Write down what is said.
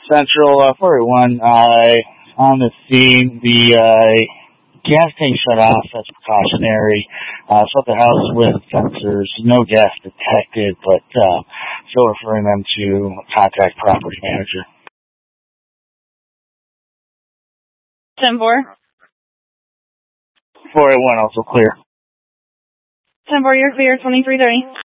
Central 481, on the scene, the gas tank shut off. That's precautionary. Swept the house with sensors. No gas detected, but still referring them to contact property manager. 10-4. 481 also clear. 10-4, you're clear. 2330.